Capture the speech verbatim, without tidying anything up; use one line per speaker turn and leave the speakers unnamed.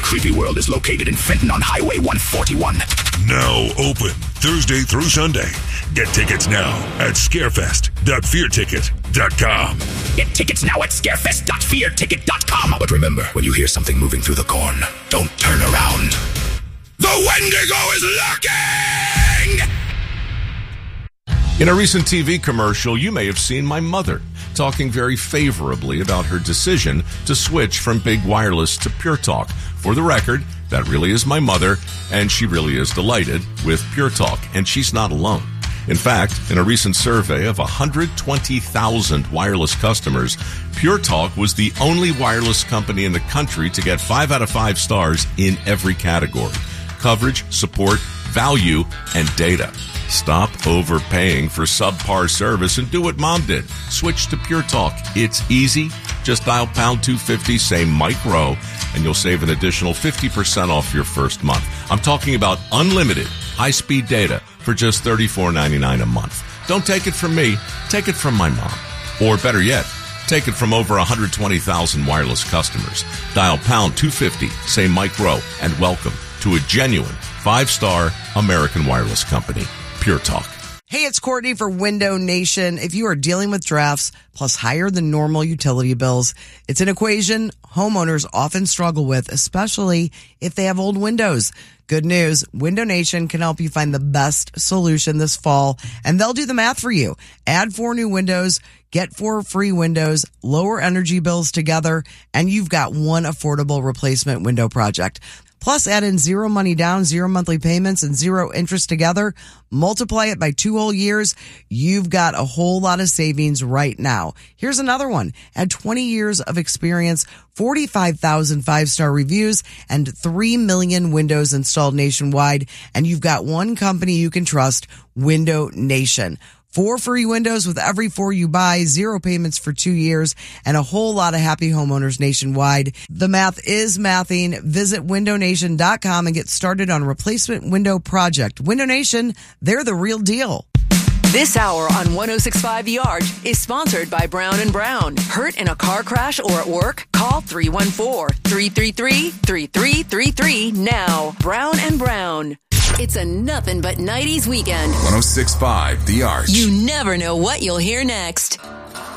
creepy world is located in Fenton on Highway one forty-one.
Now open Thursday through Sunday. Get tickets now at scarefest dot fear ticket dot com.
Get tickets now at scarefest dot fear ticket dot com. But remember, when you hear something moving through the corn, don't turn around. The Wendigo is looking!
In a recent T V commercial, you may have seen my mother talking very favorably about her decision to switch from Big Wireless to Pure Talk. For the record, that really is my mother, and she really is delighted with Pure Talk, and she's not alone. In fact, in a recent survey of one hundred twenty thousand wireless customers, Pure Talk was the only wireless company in the country to get five out of five stars in every category: coverage, support, value, and data. Stop overpaying for subpar service and do what Mom did. Switch to Pure Talk. It's easy. Just dial pound two fifty, say Mike Rowe, and you'll save an additional fifty percent off your first month. I'm talking about unlimited high-speed data for just thirty-four ninety-nine a month. Don't take it from me. Take it from my mom. Or better yet, take it from over one hundred twenty thousand wireless customers. Dial pound two fifty, say Mike Rowe, and welcome to a genuine five-star American wireless company. Pure Talk.
Hey, it's Courtney for Window Nation. If you are dealing with drafts plus higher than normal utility bills, it's an equation homeowners often struggle with, especially if they have old windows. Good news, Window Nation can help you find the best solution this fall, and they'll do the math for you. Add four new windows, get four free windows, lower energy bills together, and you've got one affordable replacement window project. Plus, add in zero money down, zero monthly payments, and zero interest together. Multiply it by two whole years. You've got a whole lot of savings right now. Here's another one. Add twenty years of experience, forty-five thousand five-star reviews, and three million windows installed nationwide. And you've got one company you can trust, Window Nation. Four free windows with every four you buy, zero payments for two years, and a whole lot of happy homeowners nationwide. The math is mathing. Visit window nation dot com and get started on a replacement window project. Window Nation, they're the real deal.
This hour on one oh six point five The Arch is sponsored by Brown and Brown. Hurt in a car crash or at work? Call three one four, three three three, three three three three now. Brown and Brown. It's a nothing but nineties weekend.
one oh six point five The Arch.
You never know what you'll hear next.